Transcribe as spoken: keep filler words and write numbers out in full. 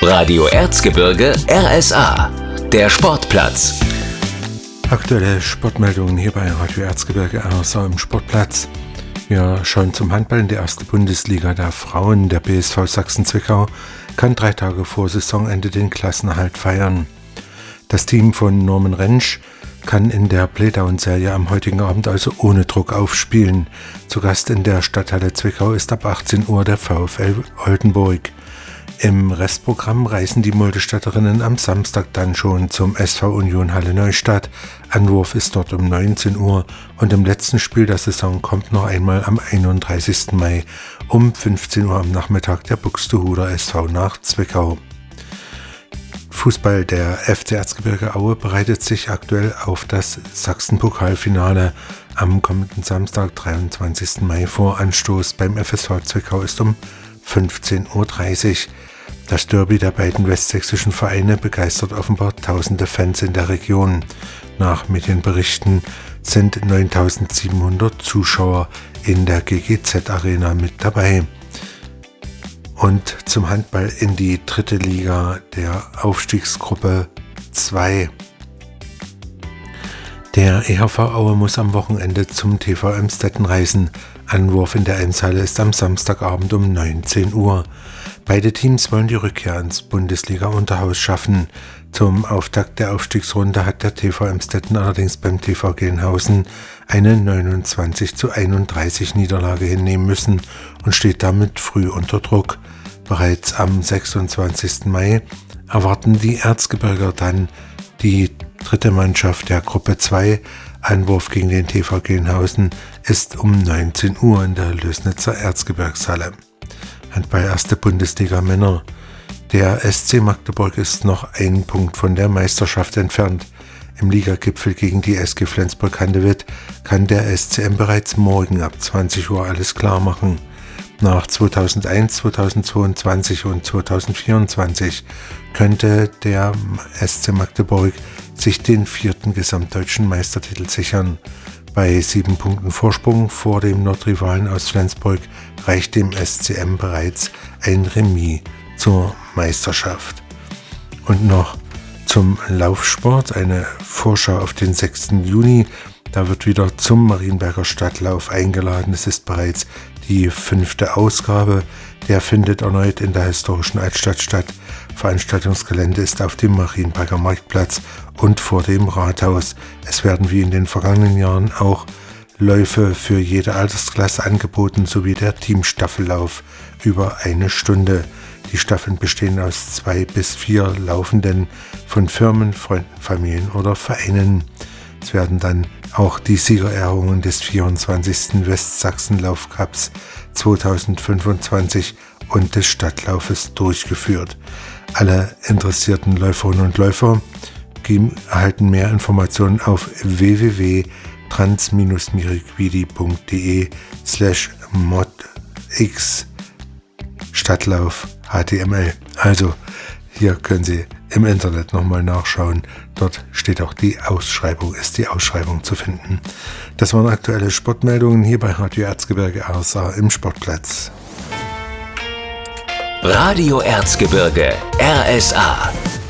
Radio Erzgebirge R S A, der Sportplatz. Aktuelle Sportmeldungen hier bei Radio Erzgebirge R S A im Sportplatz. Wir schauen zum Handball in die erste Bundesliga der Frauen. Der B S V Sachsen-Zwickau kann drei Tage vor Saisonende den Klassenerhalt feiern. Das Team von Norman Rentsch kann in der Playdown-Serie am heutigen Abend also ohne Druck aufspielen. Zu Gast in der Stadthalle Zwickau ist ab achtzehn Uhr der VfL Oldenburg. Im Restprogramm reisen die Muldestatterinnen am Samstag dann schon zum S V Union Halle Neustadt. Anwurf ist dort um neunzehn Uhr und im letzten Spiel der Saison kommt noch einmal am einunddreißigsten Mai um fünfzehn Uhr am Nachmittag der Buxtehuder S V nach Zwickau. Fußball, der F C Erzgebirge Aue bereitet sich aktuell auf das Sachsen-Pokalfinale am kommenden Samstag, dreiundzwanzigsten Mai vor. Anstoß beim F S V Zwickau ist um fünfzehn Uhr dreißig. Das Derby der beiden westsächsischen Vereine begeistert offenbar tausende Fans in der Region. Nach Medienberichten sind neuntausendsiebenhundert Zuschauer in der G G Z-Arena mit dabei. Und zum Handball in die dritte Liga der Aufstiegsgruppe zwei. Der E H V Aue muss am Wochenende zum T V Emstetten reisen. Anwurf in der Emshalle ist am Samstagabend um neunzehn Uhr. Beide Teams wollen die Rückkehr ins Bundesliga-Unterhaus schaffen. Zum Auftakt der Aufstiegsrunde hat der T V Emstetten allerdings beim T V Gelnhausen eine neunundzwanzig zu einunddreißig Niederlage hinnehmen müssen und steht damit früh unter Druck. Bereits am sechsundzwanzigsten Mai erwarten die Erzgebirger dann die dritte Mannschaft der Gruppe zwei. Anwurf gegen den T V Gelnhausen ist um neunzehn Uhr in der Lößnitzer Erzgebirgshalle. Handball erste Bundesliga Männer. Der S C Magdeburg ist noch einen Punkt von der Meisterschaft entfernt. Im Ligagipfel gegen die S G Flensburg-Handewitt kann der S C M bereits morgen ab zwanzig Uhr alles klar machen. Nach zweitausendeins, zweitausendzweiundzwanzig und zweitausendvierundzwanzig könnte der S C Magdeburg sich den vierten gesamtdeutschen Meistertitel sichern. Bei sieben Punkten Vorsprung vor dem Nordrivalen aus Flensburg reicht dem S C M bereits ein Remis zur Meisterschaft. Und noch zum Laufsport eine Vorschau auf den sechsten Juni. Da wird wieder zum Marienberger Stadtlauf eingeladen. Es ist bereits die fünfte Ausgabe. Der findet erneut in der historischen Altstadt statt. Veranstaltungsgelände ist auf dem Marienberger Marktplatz und vor dem Rathaus. Es werden wie in den vergangenen Jahren auch Läufe für jede Altersklasse angeboten, sowie der Teamstaffellauf über eine Stunde. Die Staffeln bestehen aus zwei bis vier Laufenden von Firmen, Freunden, Familien oder Vereinen. Es werden dann auch die Siegerehrungen des vierundzwanzigsten Westsachsen-Laufcups zweitausendfünfundzwanzig und des Stadtlaufes durchgeführt. Alle interessierten Läuferinnen und Läufer erhalten mehr Informationen auf w w w punkt trans miriquidi punkt de slash modx Stadtlauf H T M L. Also hier können Sie im Internet nochmal nachschauen. Dort steht auch die Ausschreibung, ist die Ausschreibung zu finden. Das waren aktuelle Sportmeldungen hier bei Radio Erzgebirge R S A im Sportplatz. Radio Erzgebirge R S A.